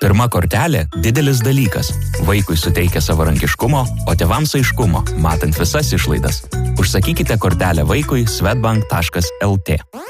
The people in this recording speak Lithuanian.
Pirma kortelė – didelis dalykas. Vaikui suteikia savarankiškumo, o tėvams aiškumo, matant visas išlaidas. Užsakykite kortelę vaikui swedbank.lt.